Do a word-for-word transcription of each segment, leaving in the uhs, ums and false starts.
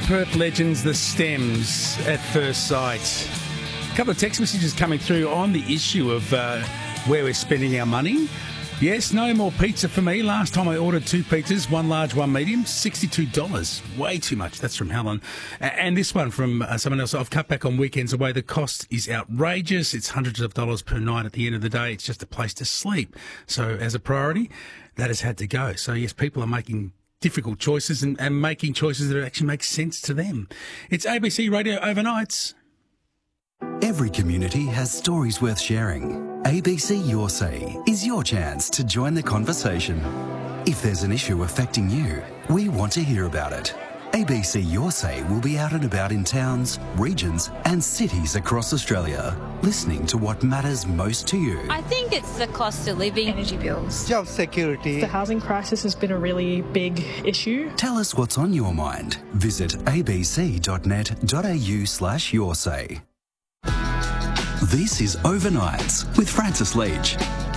Perth legends, the Stems, at first sight. A couple of text messages coming through on the issue of uh, where we're spending our money. Yes, no more pizza for me. Last time I ordered two pizzas, one large, one medium, sixty-two dollars. Way too much. That's from Helen. And this one from uh, someone else. I've cut back on weekends away. The cost is outrageous. It's hundreds of dollars per night. At the end of the day, it's just a place to sleep. So as a priority, that has had to go. So yes, people are making difficult choices and, and making choices that actually make sense to them. It's A B C Radio Overnights. Every community has stories worth sharing. A B C Your Say is your chance to join the conversation. If there's an issue affecting you, we want to hear about it. A B C Your Say will be out and about in towns, regions and cities across Australia, listening to what matters most to you. I think it's the cost of living. Energy bills. Job security. The housing crisis has been a really big issue. Tell us what's on your mind. Visit abc.net.au slash your say. This is Overnights with Francis Leach.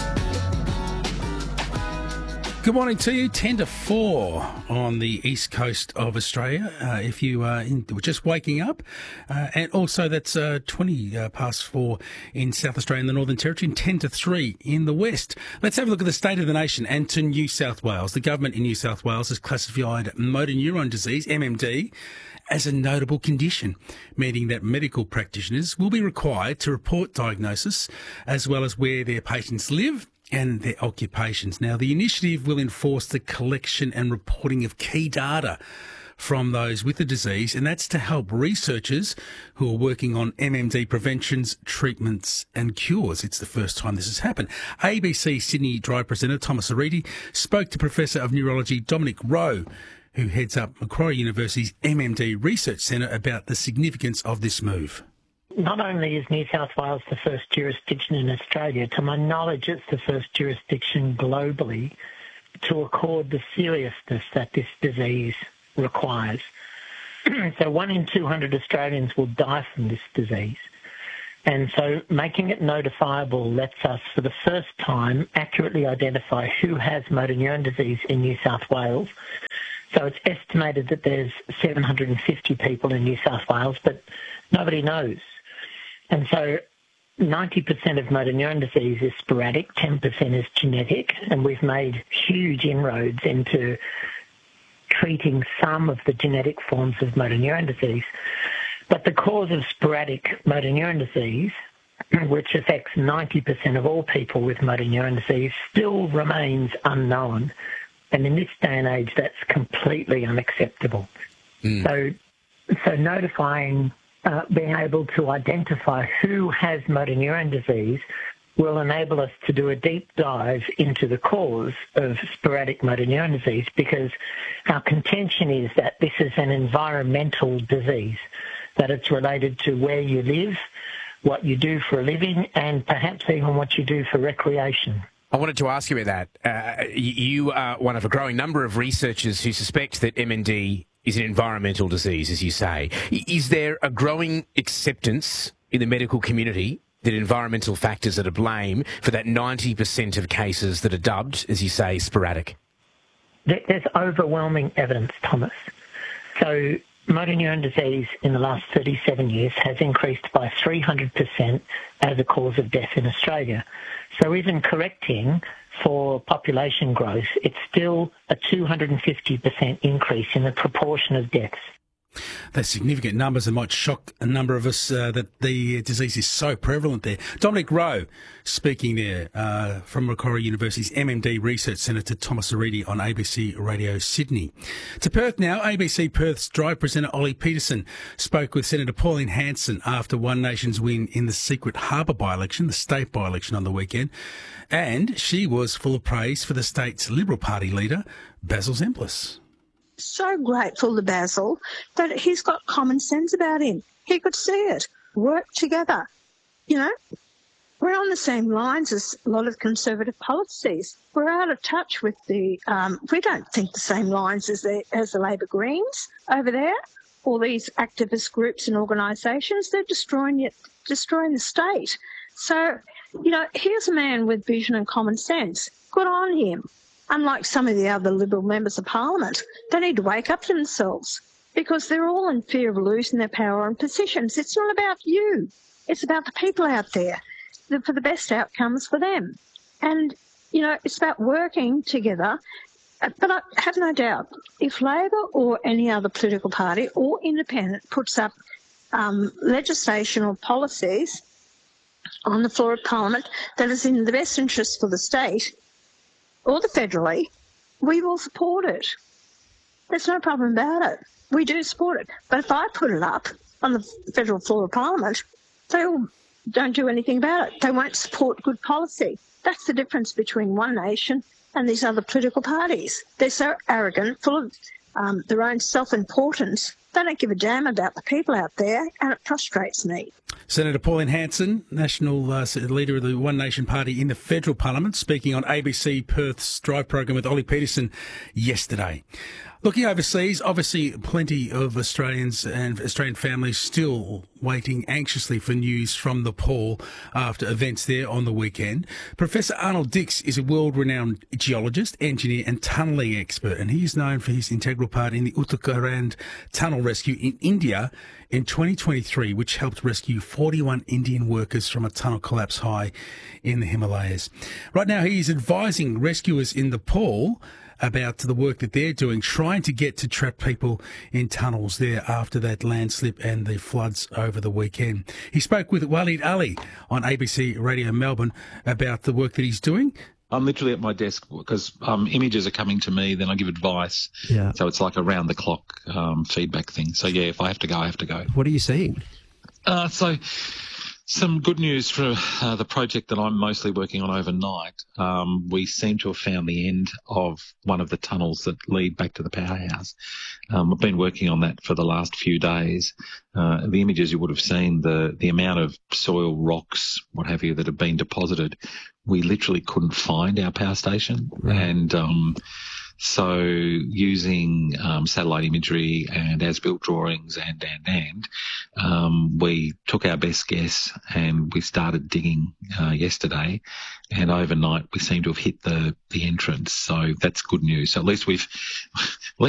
Good morning to you. ten to four on the east coast of Australia. Uh, if you are in, just waking up, uh, and also that's uh, twenty uh, past four in South Australia and the Northern Territory, and ten to three in the west. Let's have a look at the state of the nation and to New South Wales. The government in New South Wales has classified motor neuron disease, M M D, as a notable condition, meaning that medical practitioners will be required to report diagnosis as well as where their patients live and their occupations. Now, the initiative will enforce the collection and reporting of key data from those with the disease, and that's to help researchers who are working on M M D preventions, treatments and cures. It's the first time this has happened. A B C Sydney Drive presenter Thomas Aridi spoke to Professor of Neurology Dominic Rowe, who heads up Macquarie University's M M D Research Centre, about the significance of this move. Not only is New South Wales the first jurisdiction in Australia, to my knowledge it's the first jurisdiction globally to accord the seriousness that this disease requires. So one in two hundred Australians will die from this disease. And so making it notifiable lets us, for the first time, accurately identify who has motor neuron disease in New South Wales. So it's estimated that there's seven hundred fifty people in New South Wales, but nobody knows. And so ninety percent of motor neuron disease is sporadic, ten percent is genetic, and we've made huge inroads into treating some of the genetic forms of motor neuron disease. But the cause of sporadic motor neuron disease, which affects ninety percent of all people with motor neuron disease, still remains unknown. And in this day and age, that's completely unacceptable. Mm. So, so notifying, uh, being able to identify who has motor neuron disease will enable us to do a deep dive into the cause of sporadic motor neuron disease, because our contention is that this is an environmental disease, that it's related to where you live, what you do for a living, and perhaps even what you do for recreation. I wanted to ask you about that. Uh, you are one of a growing number of researchers who suspect that M M D is an environmental disease, as you say. Is there a growing acceptance in the medical community that environmental factors are to blame for that ninety percent of cases that are dubbed, as you say, sporadic? There's overwhelming evidence, Thomas. So motor neuron disease in the last thirty-seven years has increased by three hundred percent as a cause of death in Australia. So even correcting for population growth, it's still a two hundred fifty percent increase in the proportion of deaths. That's significant numbers and might shock a number of us uh, that the disease is so prevalent there. Dominic Rowe speaking there uh, from Macquarie University's M M D Research Centre to Thomas Aridi on A B C Radio Sydney. To Perth now, A B C Perth's Drive presenter Ollie Peterson spoke with Senator Pauline Hanson after One Nation's win in the Secret Harbour by-election, the state by-election on the weekend, and she was full of praise for the state's Liberal Party leader, Basil Zempilas. So grateful to Basil that he's got common sense about him. He could see it. Work together. You know, we're on the same lines as a lot of conservative policies. We're out of touch with the, um, we don't think the same lines as the, as the Labor Greens over there. All these activist groups and organisations, they're destroying it, destroying the state. So, you know, here's a man with vision and common sense. Good on him. Unlike some of the other Liberal members of Parliament, they need to wake up to themselves. because they're all in fear of losing their power and positions. It's not about you. It's about the people out there for the best outcomes for them. And, you know, it's about working together. But I have no doubt, if Labor or any other political party or independent puts up um, legislation or policies on the floor of Parliament that is in the best interest for the state or the federally, we will support it. There's no problem about it. We do support it. But if I put it up on the federal floor of Parliament, they all don't do anything about it. They won't support good policy. That's the difference between One Nation and these other political parties. They're so arrogant, full of um, their own self-importance. They don't give a damn about the people out there, and it frustrates me. Senator Pauline Hanson, National uh, Leader of the One Nation Party in the Federal Parliament, speaking on A B C Perth's Drive program with Ollie Peterson yesterday. Looking overseas, obviously plenty of Australians and Australian families still waiting anxiously for news from Nepal after events there on the weekend. Professor Arnold Dix is a world-renowned geologist, engineer and tunnelling expert, and he is known for his integral part in the Uttarakhand tunnel rescue in India in twenty twenty-three, which helped rescue forty-one Indian workers from a tunnel collapse high in the Himalayas. Right now, he is advising rescuers in Nepal about the work that they're doing, trying to get to trapped people in tunnels there after that landslip and the floods over the weekend. He spoke with Waleed Ali on A B C Radio Melbourne about the work that he's doing. I'm literally at my desk because um, images are coming to me, then I give advice. Yeah. So it's like a round-the-clock um, feedback thing. So, yeah, if I have to go, I have to go. What are you seeing? Uh, so some good news for uh, the project that I'm mostly working on overnight. Um, we seem to have found the end of one of the tunnels that lead back to the powerhouse. Um, I've been working on that for the last few days. Uh, the images you would have seen, the, the amount of soil, rocks, what have you, that have been deposited, we literally couldn't find our power station. Right. And um, so using um, satellite imagery and as-built drawings and, and, and, um, we took our best guess and we started digging uh, yesterday, and overnight we seem to have hit the, the entrance. So that's good news. So at least we've, at least